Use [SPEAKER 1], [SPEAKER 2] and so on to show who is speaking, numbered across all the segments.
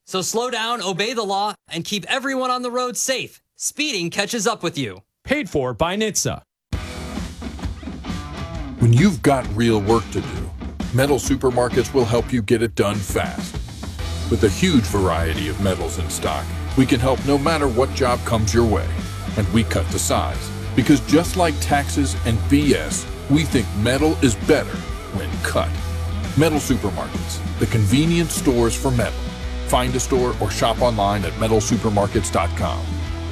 [SPEAKER 1] So slow down, obey the law, and keep everyone on the road safe. Speeding catches up with you.
[SPEAKER 2] Paid for by NHTSA.
[SPEAKER 3] When you've got real work to do, Metal Supermarkets will help you get it done fast. With a huge variety of metals in stock, we can help no matter what job comes your way. And we cut the size. Because just like taxes and BS, we think metal is better when cut. Metal Supermarkets, the convenient stores for metal. Find a store or shop online at metalsupermarkets.com.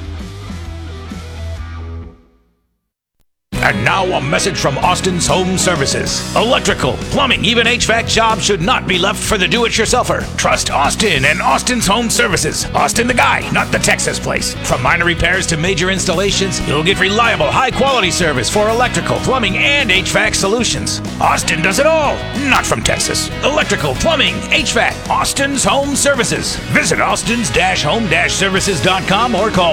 [SPEAKER 4] And now a message from Austin's Home Services. Electrical, plumbing, even HVAC jobs should not be left for the do-it-yourselfer. Trust Austin and Austin's Home Services. Austin the guy, not the Texas place. From minor repairs to major installations, you'll get reliable, high-quality service for electrical, plumbing, and HVAC solutions. Austin does it all, not from Texas. Electrical, plumbing, HVAC, Austin's Home Services. Visit austins-home-services.com or call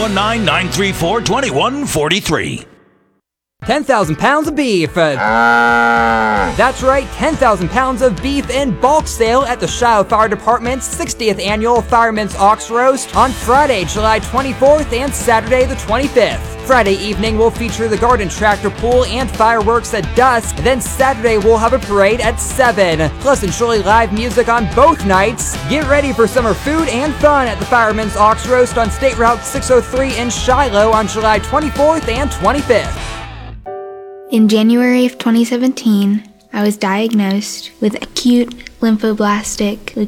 [SPEAKER 4] 419-934-2143.
[SPEAKER 5] 10,000 pounds of beef. That's right, 10,000 pounds of beef in bulk sale at the Shiloh Fire Department's 60th Annual Fireman's Ox Roast on Friday, July 24th and Saturday the 25th. Friday evening will feature the garden tractor pull and fireworks at dusk. Then Saturday we'll have a parade at 7. Plus enjoy live music on both nights. Get ready for summer food and fun at the Fireman's Ox Roast on State Route 603 in Shiloh on July 24th and 25th.
[SPEAKER 6] In January of 2017, I was diagnosed with acute lymphoblastic leukemia.